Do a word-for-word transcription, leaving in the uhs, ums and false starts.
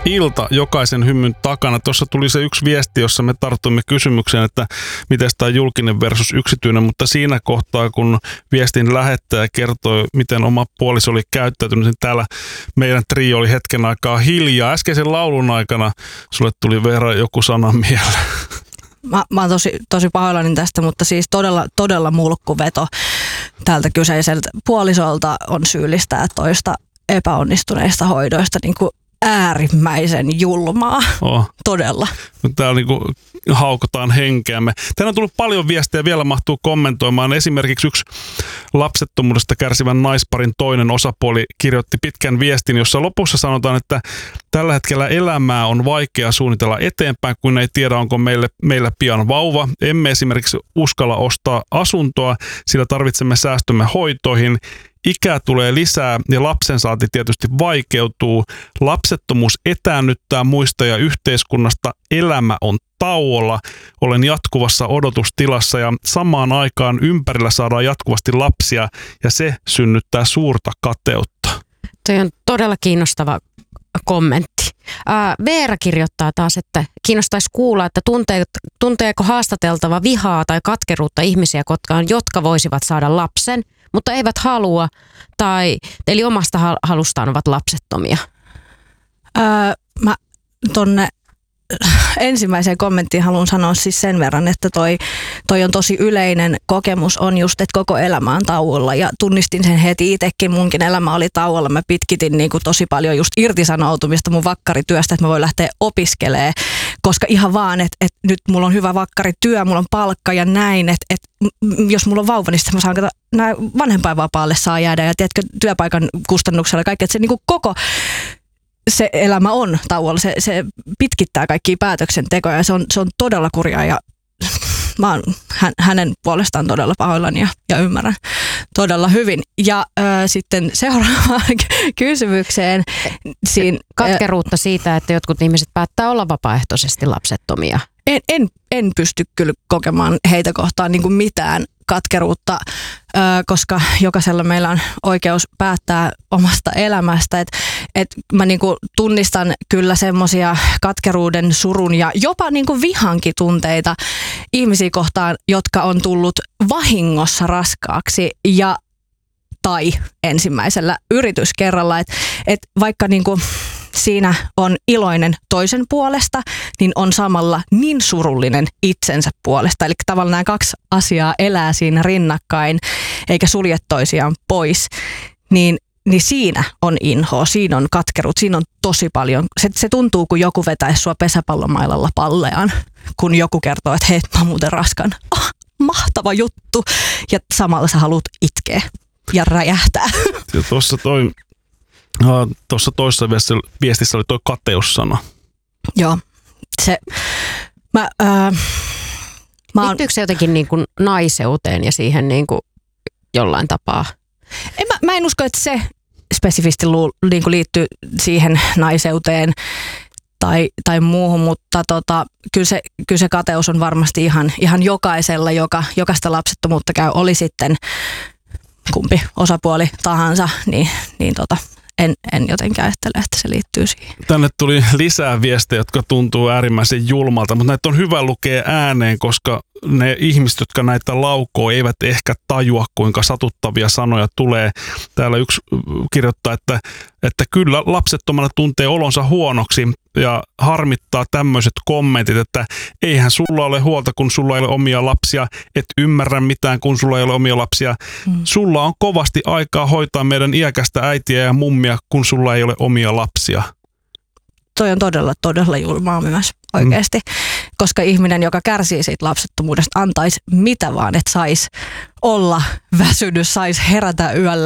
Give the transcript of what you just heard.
ilta jokaisen hymyn takana. Tuossa tuli se yksi viesti, jossa me tartuimme kysymykseen, että miten tämä julkinen versus yksityinen, mutta siinä kohtaa, kun viestin lähettäjä kertoi, miten oma puoliso oli käyttäytynyt, niin täällä meidän trio oli hetken aikaa hiljaa. Äskeisen laulun aikana sulle tuli Veera joku sana mieleen. Mä, mä oon tosi, tosi pahoillani tästä, mutta siis todella, todella mulkkuveto tältä kyseiseltä puolisolta on syyllistää toista epäonnistuneista hoidoista niin kuin äärimmäisen julmaa. Oh. Todella. Täällä niin kuin haukotaan henkeämme. Tänään on tullut paljon viestejä, vielä mahtuu kommentoimaan. Esimerkiksi yksi lapsettomuudesta kärsivän naisparin toinen osapuoli kirjoitti pitkän viestin, jossa lopussa sanotaan, että tällä hetkellä elämää on vaikea suunnitella eteenpäin, kun ei tiedä, onko meille, meillä pian vauva. Emme esimerkiksi uskalla ostaa asuntoa, sillä tarvitsemme säästömme hoitoihin. Ikää tulee lisää ja lapsen saanti tietysti vaikeutuu. Lapsettomuus etäännyttää muista ja yhteiskunnasta. Elämä on tauolla. Olen jatkuvassa odotustilassa ja samaan aikaan ympärillä saadaan jatkuvasti lapsia ja se synnyttää suurta kateutta. Toi on todella kiinnostava kommentti. Ää, Veera kirjoittaa taas, että kiinnostaisi kuulla, että tuntee, tunteeko haastateltava vihaa tai katkeruutta ihmisiä, jotka voisivat saada lapsen, mutta eivät halua, tai eli omasta halustaan ovat lapsettomia. Öö, mä tonne ensimmäiseen kommenttiin haluan sanoa siis sen verran, että toi, toi on tosi yleinen kokemus on just, että koko elämä on tauolla ja tunnistin sen heti itsekin, munkin elämä oli tauolla. Mä pitkitin niin kuin tosi paljon just irtisanoutumista mun vakkarityöstä, että mä voin lähteä opiskelemaan, koska ihan vaan, että, että nyt mulla on hyvä vakkarityö, mulla on palkka ja näin, että, että jos mulla on vauva, niin sitten mä saan kato, nää vanhempainvapaalle saa jäädä ja tiedätkö, työpaikan kustannuksella kaikki, että se niin kuin koko se elämä on tauolla, se, se pitkittää kaikkia päätöksentekoja ja se on, se on todella kurjaa ja mä oon hän, hänen puolestaan todella pahoillani ja, ja ymmärrän todella hyvin. Ja äh, sitten seuraavaan kysymykseen. Siin, Katkeruutta siitä, että jotkut ihmiset päättää olla vapaaehtoisesti lapsettomia. En, en, en pysty kyllä kokemaan heitä kohtaan niin kuin mitään katkeruutta, koska jokaisella meillä on oikeus päättää omasta elämästä. Et, et mä niinku tunnistan kyllä semmoisia katkeruuden, surun ja jopa niinku vihankin tunteita ihmisiä kohtaan, jotka on tullut vahingossa raskaaksi ja tai ensimmäisellä yrityskerralla. Et, et vaikka niinku siinä on iloinen toisen puolesta, niin on samalla niin surullinen itsensä puolesta. Eli tavallaan nämä kaksi asiaa elää siinä rinnakkain, eikä sulje toisiaan pois. Niin, niin siinä on inhoa, siinä on katkeruut, siinä on tosi paljon. Se, se tuntuu, kun joku vetäisi sua pesäpallomailalla palleaan, kun joku kertoo, että hei, mä oon muuten raskan. Oh, mahtava juttu. Ja samalla sä haluat itkeä ja räjähtää. Ja tuossa toi... No, tuossa toisessa viestissä oli tuo kateussana. Joo, se... Mä, ää, mä oon... Liittyykö se jotenkin niin kuin naiseuteen ja siihen niin kuin jollain tapaa? En, mä, mä en usko, että se spesifisti lu, niin kuin liittyy siihen naiseuteen tai, tai muuhun, mutta tota, kyllä, se, kyllä se kateus on varmasti ihan, ihan jokaisella, joka, jokaista lapsettomuutta käy, oli sitten kumpi osapuoli tahansa, niin, niin tota... En, en jotenkin ajattele, että se liittyy siihen. Tänne tuli lisää viestejä, jotka tuntuu äärimmäisen julmalta, mutta näitä on hyvä lukea ääneen, koska ne ihmiset, jotka näitä laukoo, eivät ehkä tajua, kuinka satuttavia sanoja tulee. Täällä yksi kirjoittaa, että, että kyllä lapsettomana tuntee olonsa huonoksi ja harmittaa tämmöiset kommentit, että eihän sulla ole huolta, kun sulla ei ole omia lapsia, et ymmärrä mitään, kun sulla ei ole omia lapsia. Mm. Sulla on kovasti aikaa hoitaa meidän iäkästä äitiä ja mummia, kun sulla ei ole omia lapsia. Toi on todella, todella julmaa myös oikeasti, mm. koska ihminen, joka kärsii siitä lapsettomuudesta, antaisi mitä vaan, että saisi olla väsynyt, saisi herätä yöllä